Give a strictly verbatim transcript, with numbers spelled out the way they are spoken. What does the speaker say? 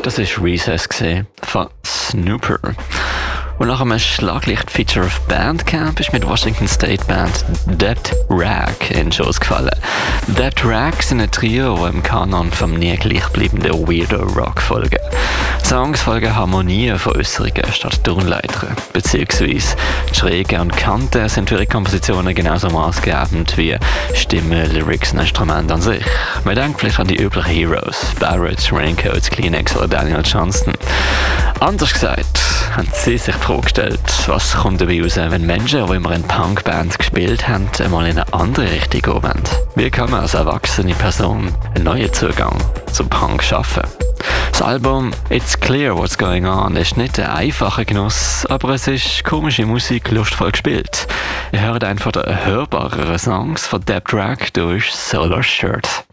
Das war Recess von Snooper. Und nach einem Schlaglicht-Feature auf Bandcamp ist mit Washington State Band Debt Rag in Shows gefallen. Debt Rag sind ein Trio, das im Kanon vom nie gleichbleibenden Weirdo Rock folgen. Songs folgen Harmonien von Äußerungen statt Tonleitern, beziehungsweise die Schrägen und Kanten sind für ihre Kompositionen genauso maßgebend wie Stimme, Lyrics und Instrumente an sich. Man denkt vielleicht an die üblichen Heroes, Barrett, Raincoats, Kleenex oder Daniel Johnston. Anders gesagt, haben sie sich die Frage gestellt, was kommt dabei raus, wenn Menschen, die immer in Punkbands gespielt haben, einmal in eine andere Richtung gehen wollen? Wie kann man als erwachsene Person einen neuen Zugang zum Punk schaffen? Das Album It's Clear What's Going On ist nicht ein einfacher Genuss, aber es ist komische Musik lustvoll gespielt. Ihr hört einen von den hörbareren Songs von Debt Rag durch Solar Shirt.